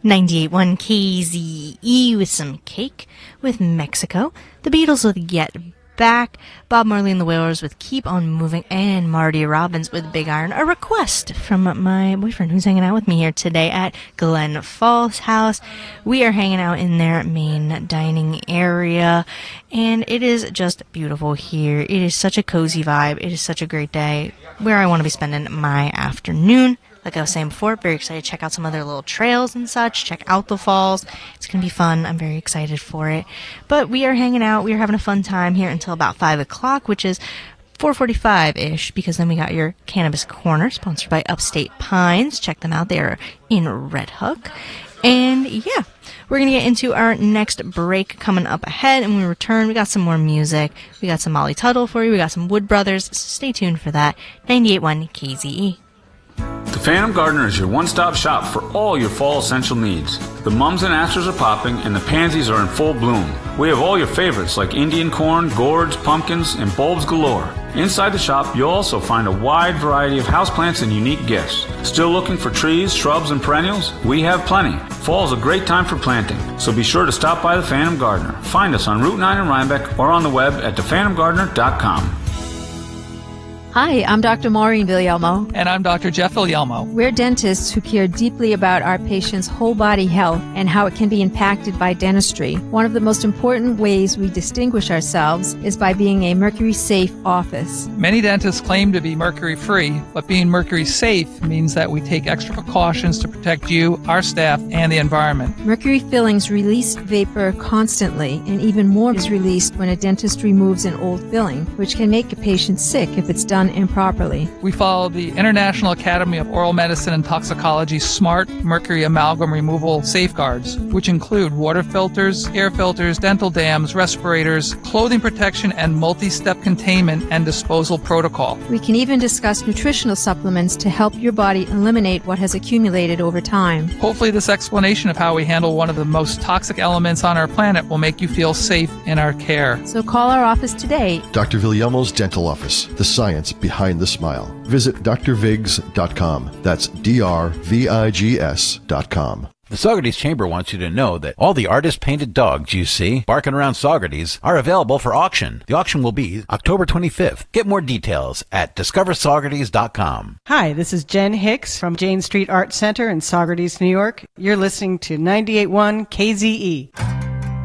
98.1 KZE with some Cake with Mexico. The Beatles with Get Back. Bob Marley and the Wailers with Keep on Moving. And Marty Robbins with Big Iron. A request from my boyfriend who's hanging out with me here today at Glen Falls House. We are hanging out in their main dining area. And it is just beautiful here. It is such a cozy vibe. It is such a great day where I want to be spending my afternoon. Like I was saying before, very excited to check out some other little trails and such, check out the falls. It's going to be fun. I'm very excited for it. But we are hanging out. We are having a fun time here until about 5 o'clock, which is 4:45-ish, because then we got your Cannabis Corner, sponsored by Upstate Pines. Check them out. They are in Red Hook. And yeah, we're going to get into our next break coming up ahead. And when we return, we got some more music. We got some Molly Tuttle for you. We got some Wood Brothers. So stay tuned for that. 98.1 KZE. The Phantom Gardener is your one-stop shop for all your fall essential needs. The mums and asters are popping and the pansies are in full bloom. We have all your favorites like Indian corn, gourds, pumpkins, and bulbs galore. Inside the shop, you'll also find a wide variety of houseplants and unique gifts. Still looking for trees, shrubs, and perennials? We have plenty. Fall is a great time for planting, so be sure to stop by the Phantom Gardener. Find us on Route 9 in Rhinebeck or on the web at thephantomgardener.com. Hi, I'm Dr. Maureen Villalmo. And I'm Dr. Jeff Villalmo. We're dentists who care deeply about our patients' whole body health and how it can be impacted by dentistry. One of the most important ways we distinguish ourselves is by being a mercury-safe office. Many dentists claim to be mercury-free, but being mercury-safe means that we take extra precautions to protect you, our staff, and the environment. Mercury fillings release vapor constantly, and even more is released when a dentist removes an old filling, which can make a patient sick if it's done improperly. We follow the International Academy of Oral Medicine and Toxicology SMART mercury amalgam removal safeguards, which include water filters, air filters, dental dams, respirators, clothing protection, and multi-step containment and disposal protocol. We can even discuss nutritional supplements to help your body eliminate what has accumulated over time. Hopefully this explanation of how we handle one of the most toxic elements on our planet will make you feel safe in our care. So call our office today. Dr. Villalmo's Dental Office, the science behind the smile. Visit drvigs.com. That's drvigs.com. The Saugerties Chamber wants you to know that all the artist-painted dogs you see barking around Saugerties are available for auction. The auction will be October 25th. Get more details at discoversaugerties.com. Hi, this is Jen Hicks from Jane Street Art Center in Saugerties, New York. You're listening to 98.1 KZE.